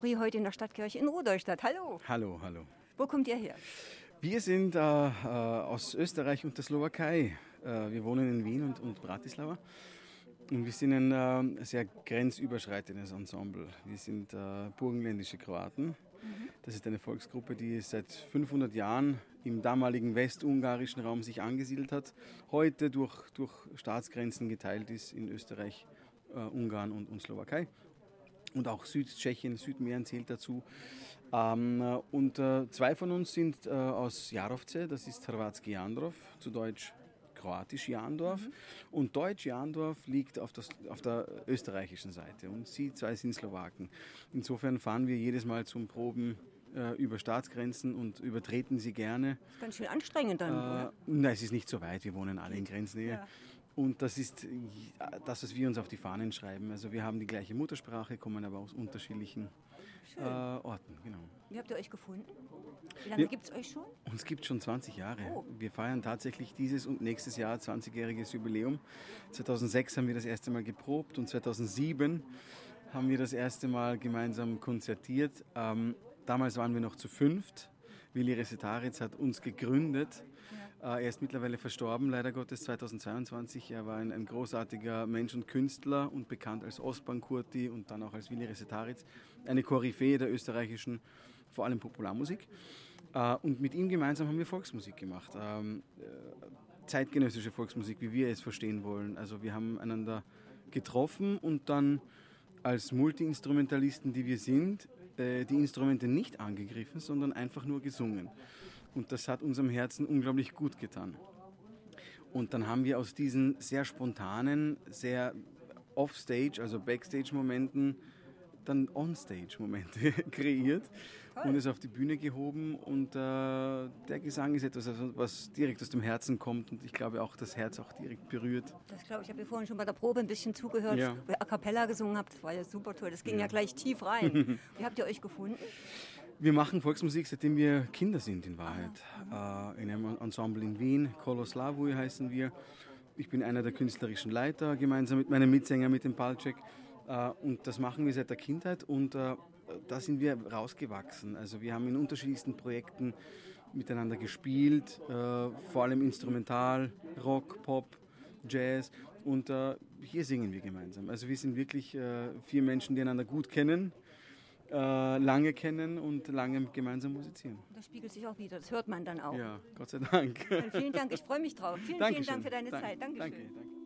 Heute in der Stadtkirche in Rudolstadt. Hallo. Hallo, hallo. Wo kommt ihr her? Wir sind aus Österreich und der Slowakei. Wir wohnen in Wien und Bratislava. Und wir sind ein sehr grenzüberschreitendes Ensemble. Wir sind burgenländische Kroaten. Das ist eine Volksgruppe, die seit 500 Jahren im damaligen westungarischen Raum sich angesiedelt hat. Heute durch Staatsgrenzen geteilt ist in Österreich, Ungarn und Slowakei. Und auch Südtschechien, Südmähren zählt dazu. Und zwei von uns sind aus Jarovce, das ist Hrvatski Jandrov, zu Deutsch kroatisch Jandorf. Und Deutsch Jandorf liegt auf der österreichischen Seite und sie zwei sind Slowaken. Insofern fahren wir jedes Mal zum Proben über Staatsgrenzen und übertreten sie gerne. Das ist ganz schön anstrengend dann, oder? Nein, es ist nicht so weit, wir wohnen alle in Grenznähe. Ja. Und das ist das, was wir uns auf die Fahnen schreiben. Also wir haben die gleiche Muttersprache, kommen aber aus unterschiedlichen Orten. Genau. Wie habt ihr euch gefunden? Wie lange gibt es euch schon? Uns gibt es schon 20 Jahre. Oh. Wir feiern tatsächlich dieses und nächstes Jahr 20-jähriges Jubiläum. 2006 haben wir das erste Mal geprobt und 2007 haben wir das erste Mal gemeinsam konzertiert. Damals waren wir noch zu fünft. Willi Resetaritz hat uns gegründet. Ja. Er ist mittlerweile verstorben, leider Gottes, 2022. Er war ein großartiger Mensch und Künstler und bekannt als Ostbankurti und dann auch als Willi Resetaritz. Eine Koryphäe der österreichischen, vor allem Popularmusik. Und mit ihm gemeinsam haben wir Volksmusik gemacht. Zeitgenössische Volksmusik, wie wir es verstehen wollen. Also wir haben einander getroffen und dann als Multi-Instrumentalisten, die wir sind, die Instrumente nicht angegriffen, sondern einfach nur gesungen. Und das hat unserem Herzen unglaublich gut getan. Und dann haben wir aus diesen sehr spontanen, sehr Offstage, also Backstage-Momenten, dann On-Stage-Momente kreiert und es auf die Bühne gehoben. Und der Gesang ist etwas, was direkt aus dem Herzen kommt und ich glaube auch das Herz auch direkt berührt. Das glaube ich. Ich habe vorhin schon bei der Probe ein bisschen zugehört, ja. Wo ihr A Cappella gesungen habt. Das war ja super toll. Das ging ja gleich tief rein. Wie habt ihr euch gefunden? Wir machen Volksmusik, seitdem wir Kinder sind in Wahrheit. In einem Ensemble in Wien, Koloslavui heißen wir. Ich bin einer der künstlerischen Leiter, gemeinsam mit meinem Mitsänger, mit dem Palček. Und das machen wir seit der Kindheit und da sind wir rausgewachsen. Also wir haben in unterschiedlichsten Projekten miteinander gespielt, vor allem instrumental, Rock, Pop, Jazz und hier singen wir gemeinsam. Also wir sind wirklich 4 Menschen, die einander gut kennen, lange kennen und lange gemeinsam musizieren. Das spiegelt sich auch wieder, das hört man dann auch. Ja, Gott sei Dank. Vielen Dank, ich freue mich drauf. Vielen Dank für deine Zeit. Dankeschön. Danke.